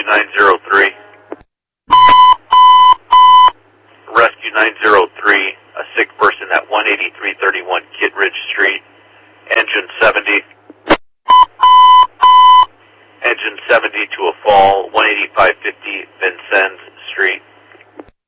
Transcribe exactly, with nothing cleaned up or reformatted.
nine zero three. Rescue nine zero three, a sick person at one eighty-three thirty-one Kittredge Street. Engine seventy. Engine seventy to a fall, one eighty-five fifty Vincennes Street.